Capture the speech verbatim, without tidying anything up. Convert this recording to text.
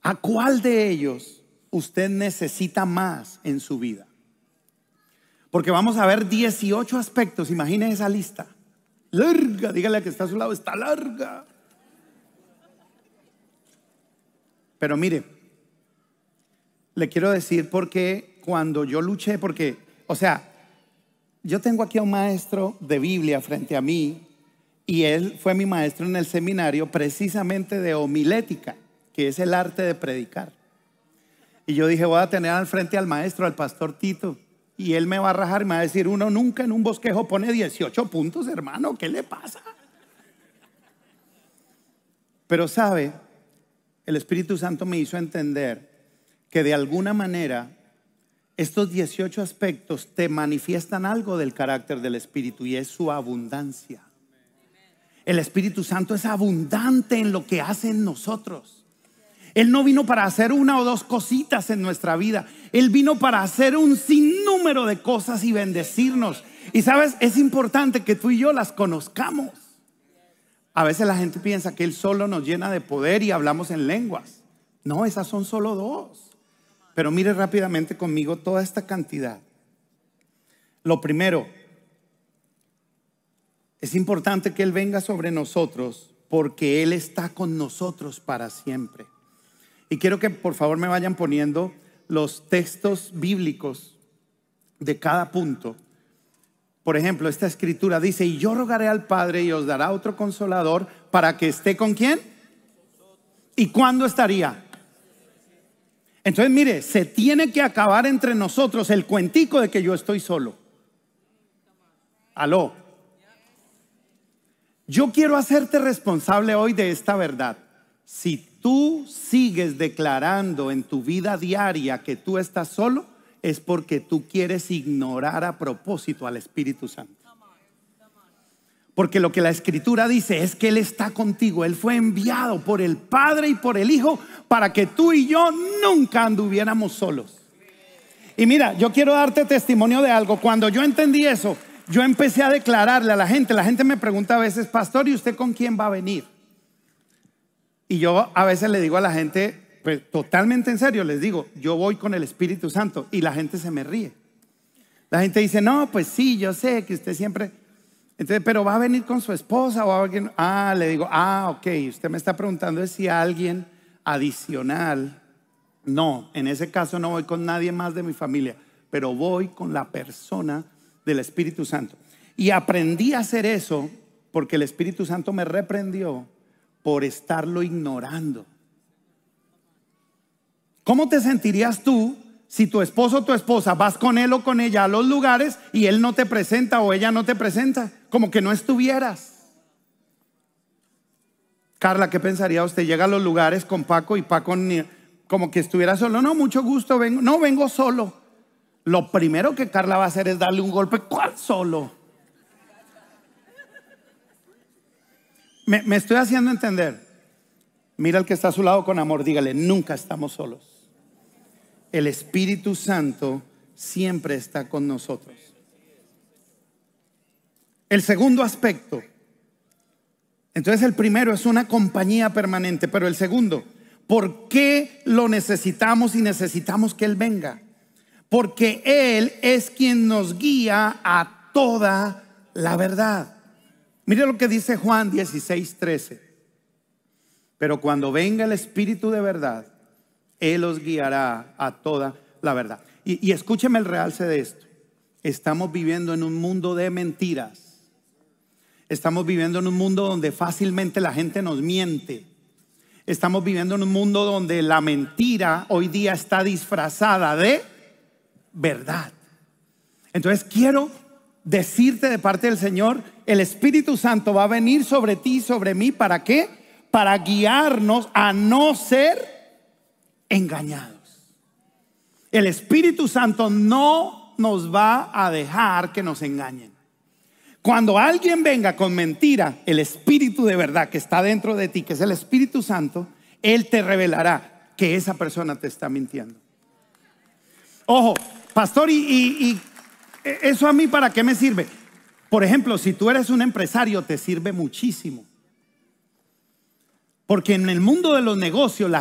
¿A cuál de ellos usted necesita más en su vida? Porque vamos a ver dieciocho aspectos. Imagine esa lista. Larga, dígale al que está a su lado, está larga. Pero mire, le quiero decir porque cuando yo luché, porque, o sea, yo tengo aquí a un maestro de Biblia frente a mí y él fue mi maestro en el seminario precisamente de homilética, que es el arte de predicar. Y yo dije, voy a tener al frente al maestro, al pastor Tito, y él me va a rajar y me va a decir, uno nunca en un bosquejo pone dieciocho puntos, hermano, ¿qué le pasa? Pero sabe, el Espíritu Santo me hizo entender que de alguna manera estos dieciocho aspectos te manifiestan algo del carácter del Espíritu y es su abundancia. El Espíritu Santo es abundante en lo que hace en nosotros. Él no vino para hacer una o dos cositas en nuestra vida. Él vino para hacer un sinnúmero de cosas y bendecirnos. Y sabes, es importante que tú y yo las conozcamos. A veces la gente piensa que Él solo nos llena de poder y hablamos en lenguas. No, esas son solo dos. Pero mire rápidamente conmigo toda esta cantidad. Lo primero, es importante que Él venga sobre nosotros porque Él está con nosotros para siempre. Y quiero que por favor me vayan poniendo los textos bíblicos de cada punto. Por ejemplo, esta escritura dice, y yo rogaré al Padre y os dará otro consolador para que esté ¿con quién? ¿Y cuándo estaría? Entonces mire, se tiene que acabar entre nosotros el cuentico de que yo estoy solo. Aló. Yo quiero hacerte responsable hoy de esta verdad. Si tú sigues declarando en tu vida diaria que tú estás solo, es porque tú quieres ignorar a propósito al Espíritu Santo. Porque lo que la Escritura dice es que Él está contigo. Él fue enviado por el Padre y por el Hijo para que tú y yo nunca anduviéramos solos. Y mira, yo quiero darte testimonio de algo. Cuando yo entendí eso, yo empecé a declararle a la gente. La gente me pregunta a veces, pastor, ¿y usted con quién va a venir? Y yo a veces le digo a la gente, pues, totalmente en serio, les digo, yo voy con el Espíritu Santo. Y la gente se me ríe. La gente dice, no, pues sí, yo sé que usted siempre... Entonces, pero va a venir con su esposa o alguien. Ah, le digo, ah, ok, usted me está preguntando si alguien adicional. No, en ese caso no voy con nadie más de mi familia, pero voy con la persona del Espíritu Santo. Y aprendí a hacer eso porque el Espíritu Santo me reprendió por estarlo ignorando. ¿Cómo te sentirías tú si tu esposo o tu esposa vas con él o con ella a los lugares y él no te presenta o ella no te presenta? Como que no estuvieras. Carla, ¿qué pensaría usted? Llega a los lugares con Paco y Paco ni, como que estuviera solo. No, mucho gusto, vengo. No, vengo solo. Lo primero que Carla va a hacer es darle un golpe. ¿Cuál solo? Me, me estoy haciendo entender. Mira al que está a su lado con amor, dígale, nunca estamos solos. El Espíritu Santo siempre está con nosotros. El segundo aspecto. Entonces el primero es una compañía permanente, pero el segundo, ¿por qué lo necesitamos y necesitamos que Él venga? Porque Él es quien nos guía a toda la verdad. Mire lo que dice Juan dieciséis, trece. Pero cuando venga el Espíritu de verdad, Él os guiará a toda la verdad. Y, y escúcheme el realce de esto. Estamos viviendo en un mundo de mentiras. Estamos viviendo en un mundo donde fácilmente la gente nos miente. Estamos viviendo en un mundo donde la mentira hoy día está disfrazada de verdad. Entonces quiero decirte de parte del Señor, el Espíritu Santo va a venir sobre ti y sobre mí. ¿Para qué? Para guiarnos a no ser engañados. El Espíritu Santo no nos va a dejar que nos engañen. Cuando alguien venga con mentira, el Espíritu de verdad que está dentro de ti, que es el Espíritu Santo, Él te revelará que esa persona te está mintiendo. Ojo, pastor, y, y, y eso a mí ¿para qué me sirve? Por ejemplo, si tú eres un empresario, te sirve muchísimo. Porque en el mundo de los negocios la